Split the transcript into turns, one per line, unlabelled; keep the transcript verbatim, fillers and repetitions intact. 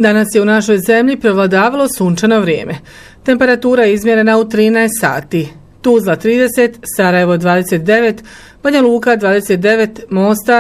Danas je u našoj zemlji prevladavalo sunčano vrijeme. Temperatura je izmjerena u trinaest sati. Tuzla trideset, Sarajevo dvadeset devet, Banja Luka dvadeset devet, Mostar